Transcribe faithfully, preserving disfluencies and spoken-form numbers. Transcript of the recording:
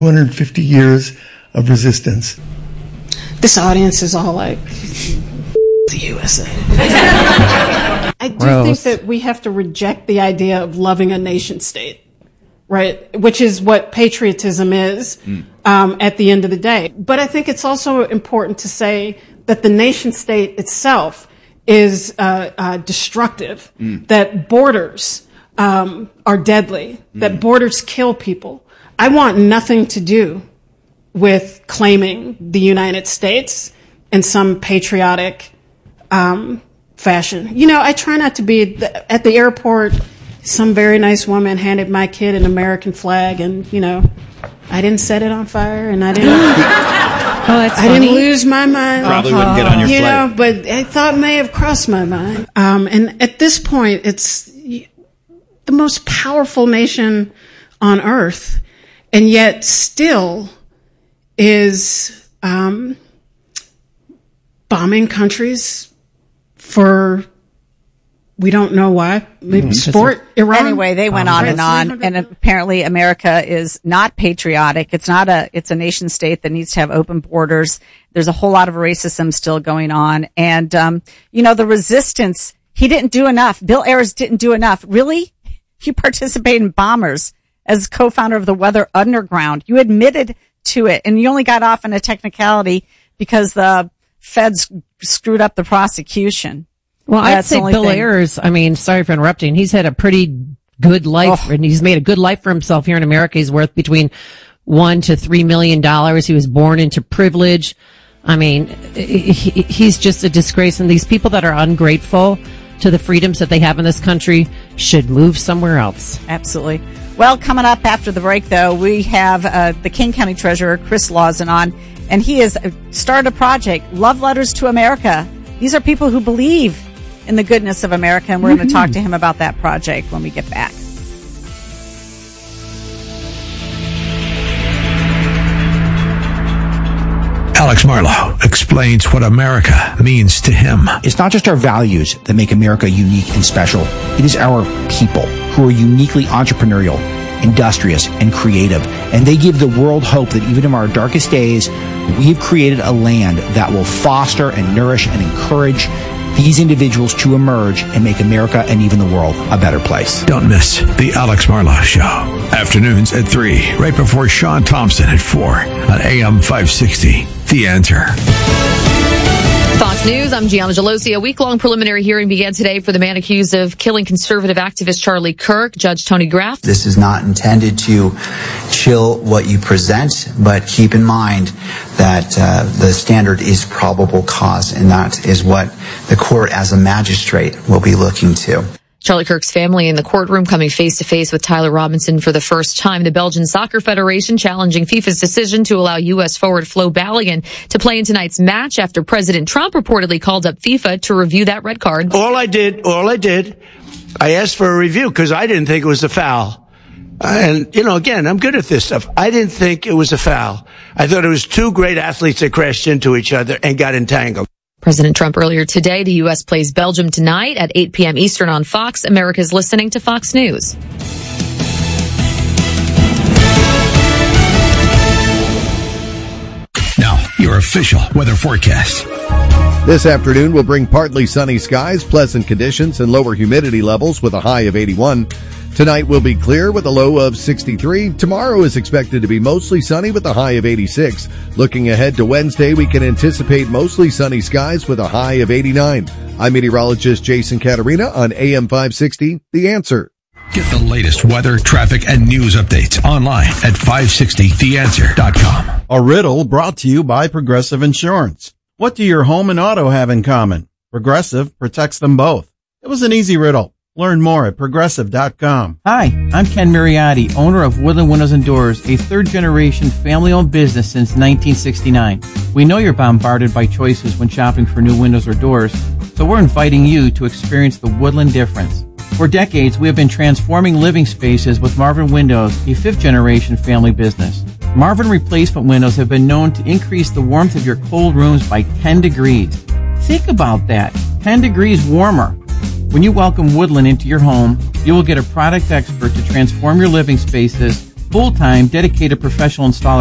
two hundred fifty years of resistance. This audience is all like, the U S A. I do Gross. think that we have to reject the idea of loving a nation state, right? Which is what patriotism is mm. um, at the end of the day. But I think it's also important to say that the nation state itself is uh, uh, destructive, mm. that borders um, are deadly, mm. that borders kill people. I want nothing to do with claiming the United States in some patriotic um, fashion. You know, I try not to be at the airport. Some very nice woman handed my kid an American flag, and you know, I didn't set it on fire, and I didn't. Oh, that's I funny. didn't lose my mind. Probably wouldn't get on your you flight. know, but I thought may have crossed my mind. Um, and at this point, it's the most powerful nation on earth, and yet still is um, bombing countries for we don't know why. Maybe mm-hmm. sport, Iran. Anyway, they went on and on, and apparently America is not patriotic. It's not a, it's a nation state that needs to have open borders. There's a whole lot of racism still going on. And, um, you know, the resistance, he didn't do enough. Bill Ayers didn't do enough. Really? You participated in bombers as co-founder of the Weather Underground. You admitted to it, and you only got off on a technicality because the feds screwed up the prosecution. Well, That's I'd say Bill thing. Ayers, I mean, sorry for interrupting, he's had a pretty good life, oh. and he's made a good life for himself here in America. He's worth between one to three million dollars. He was born into privilege. I mean, he, he's just a disgrace, and these people that are ungrateful to the freedoms that they have in this country should move somewhere else. Absolutely. Well, coming up after the break, though, we have uh, the King County Treasurer, Chris Lawson, on, and he has started a project, Love Letters to America. These are people who believe in the goodness of America, and we're mm-hmm. going to talk to him about that project when we get back. Alex Marlowe explains what America means to him. It's not just our values that make America unique and special. It is our people who are uniquely entrepreneurial, industrious, and creative. And they give the world hope that even in our darkest days, we've created a land that will foster and nourish and encourage these individuals to emerge and make America and even the world a better place. Don't miss the Alex Marlowe Show. Afternoons at three, right before Sean Thompson at four on A M five sixty. The Answer. Fox News, I'm Gianna Gelosi. A week-long preliminary hearing began today for the man accused of killing conservative activist Charlie Kirk. Judge Tony Graff. This is not intended to chill what you present, but keep in mind that uh, the standard is probable cause, and that is what the court as a magistrate will be looking to. Charlie Kirk's family in the courtroom coming face-to-face with Tyler Robinson for the first time. The Belgian Soccer Federation challenging FIFA's decision to allow U S forward Flo Balogun to play in tonight's match after President Trump reportedly called up FIFA to review that red card. All I did, all I did, I asked for a review because I didn't think it was a foul. And, you know, again, I'm good at this stuff. I didn't think it was a foul. I thought it was two great athletes that crashed into each other and got entangled. President Trump earlier today, the U S plays Belgium tonight at eight p.m. Eastern on Fox. America's listening to Fox News. Now, your official weather forecast. This afternoon will bring partly sunny skies, pleasant conditions, and lower humidity levels with a high of eighty-one. Tonight will be clear with a low of sixty-three. Tomorrow is expected to be mostly sunny with a high of eighty-six. Looking ahead to Wednesday, we can anticipate mostly sunny skies with a high of eighty-nine. I'm meteorologist Jason Caterina on A M five sixty, The Answer. Get the latest weather, traffic, and news updates online at five sixty the answer dot com. A riddle brought to you by Progressive Insurance. What do your home and auto have in common? Progressive protects them both. It was an easy riddle. Learn more at progressive dot com. Hi, I'm Ken Mariotti, owner of Woodland Windows and Doors, a third-generation family-owned business since nineteen sixty-nine. We know you're bombarded by choices when shopping for new windows or doors, so we're inviting you to experience the Woodland difference. For decades, we have been transforming living spaces with Marvin Windows, a fifth-generation family business. Marvin replacement windows have been known to increase the warmth of your cold rooms by ten degrees. Think about that, ten degrees warmer. When you welcome Woodland into your home, you will get a product expert to transform your living spaces full-time, dedicated professional installer